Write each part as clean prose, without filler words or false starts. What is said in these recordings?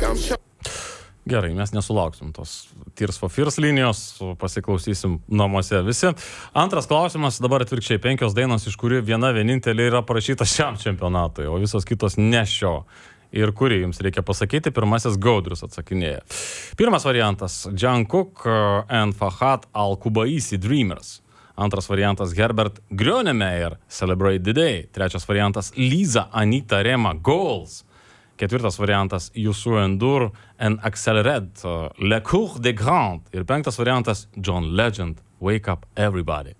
Gerai, mes nesulauksim tos Tears for Fears linijos, pasiklausysim namuose visi. Antras klausimas, dabar atvirkščiai 5 dainos, iš kurių viena vienintelė yra parašyta šiam čempionatui, o visos kitos ne šio. Ir kurį jums reikia pasakyti, pirmasis Gaudrius atsakinėja. Pirmas variantas – Jungkook and Fahad Al-Kubaisi Dreamers. Antras variantas – Herbert Grönemeyer Celebrate the Day. Trečias variantas – Lisa Anita Rema Goals. Ketvirtas variantas – Youssou N'Dour and Axel Red Le Cour des Grands. Ir penktas variantas – John Legend Wake Up Everybody.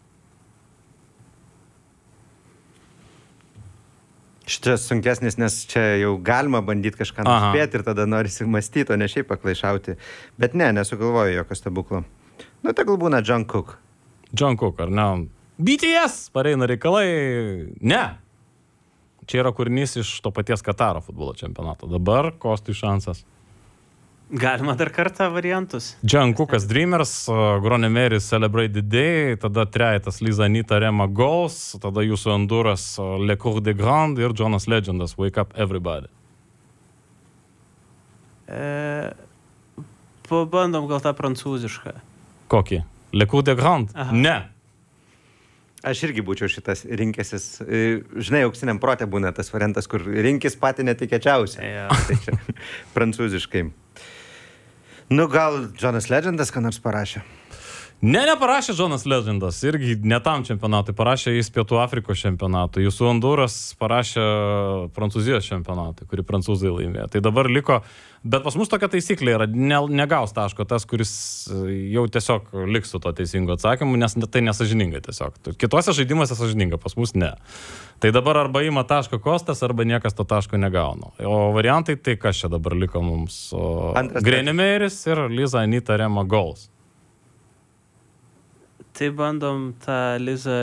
Šitas sunkesnis, nes čia jau galima bandyti kažką nuspėti ir tada norisi mąstyti, o ne šiaip paklaišauti. Bet ne, nesugalvoju jokio stebuklo. Nu, tegul būna Jungkook. Jungkook, ar ne? BTS pareina reikalai. Ne. Čia yra kūrinys iš to paties Kataro futbolo čempionato. Dabar Kostui šansas. Galima dar kartą variantus. Jungkookas Dreamers, Grönemeyeris Celebrate the Day, tada trejetas Lisa Anita Rema Goals, tada Youssou N'Douras Le Cour des Grands ir Jonas Legendas Wake Up Everybody. Pabandom gal tą prancūzišką. Kokį? Le Cour des Grands? Aha. Ne. Aš irgi būčiau šitas rinkęsis. Žinai, auksiniam protė būna tas variantas, kur rinkis patį netikėčiausią. Ja. Tai čia prancūziškai. Nu, gal Jonas Legendas ką nors parašė? Ne, neparašė Jonas Legendas, irgi ne tam čempionatui, parašė jis Pietų Afrikos čempionatui. Youssou N'Douras parašė Prancūzijos čempionatui, kurį prancūzai laimėjo. Tai dabar liko, bet pas mus tokia taisyklė yra, negaus taško tas, kuris jau tiesiog liks su to teisingo atsakymu, nes tai nesažininga tiesiog. Kitose žaidimuose sažininga, pas mus ne. Tai dabar arba ima taško Kostas, arba niekas to taško negauna. O variantai, tai kas čia dabar liko mums? Grönemeyeris ir Lisa Anita Rema Goals. Tai bandom tą Lizą